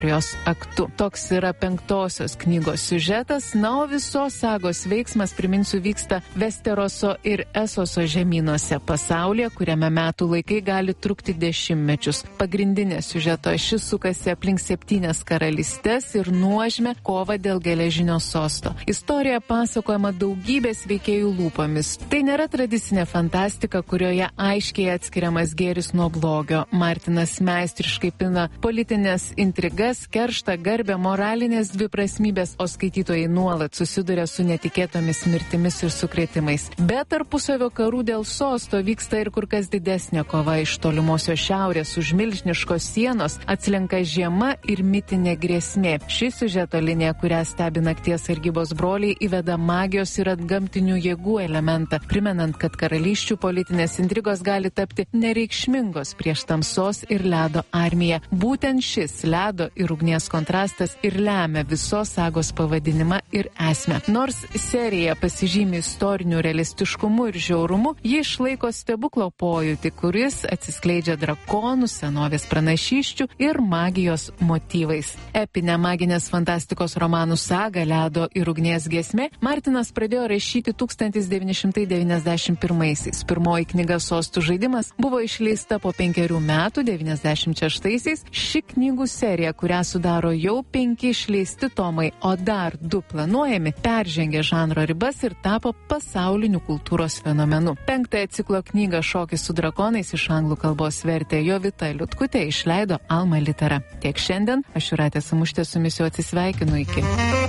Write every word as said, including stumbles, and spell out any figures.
aktu. Toks yra penktosios knygos siužetas, na, o visos sagos veiksmas, priminsiu, vyksta Vesteroso ir Esoso žemynuose, pasaulyje, kuriame metų laikai gali trukti dešimtmečius. Pagrindinė siužeto ašis sukasi aplink septynias karalystes ir nuožmę kovą dėl geležinio sosto. Istorija pasakojama daugybės veikėjų lūpomis. Tai nėra tradicinė fantastika, kurioje aiškiai atskiriamas gėris nuo blogio. Martinas meistriškai pina politinės intrigas, kerštą, garbę, moralinės dviprasmybės, o skaitytojai nuolat susiduria su netikėtomis mirtimis ir sukrėtimais. Be tarpusavio karų dėl sosto vyksta ir kur kas didesnė kova. Iš tolimosios šiaurės už milžiniškos sienos atslenka žiema ir mitinė grėsmė. Ši siužeto linija, kurią stebi nakties sargybos broliai, įveda magijos ir atgamtinių jėgų elementą, primenant, kad karalysčių politinės intrigos gali tapti nereikšmingos prieš tamsos ir ledo armiją. Būtent šis ledo ir ugnies kontrastas ir lemia visos sagos pavadinimą ir esmę. Nors serija pasižymi istoriniu realistiškumu ir žiaurumu, ji išlaiko stebuklo pojūtį, kuris atsiskleidžia drakonų, senovės pranašysčių ir magijos motyvais. Epinę maginės fantastikos romanų sagą Ledo ir ugnies giesmė Martinas pradėjo rašyti tūkstantis devyni šimtai devyniasdešimt pirmaisiais. Pirmoji knyga Sostų žaidimas buvo išleista po penkerių metų, devyniasdešimt šeštaisiais. Ši knygų serija, kurią sudaro jau penki išleisti tomai, o dar du planuojami, peržengė žanro ribas ir tapo pasauliniu kultūros fenomenu. Penktąją ciklo knygą Šokis su drakonais iš anglų kalbos vertė Jovita Liutkutė, išleido Alma Litera. Tiek šiandien, aš Jūratė Samuštė su jumis jau atsisveikinu iki.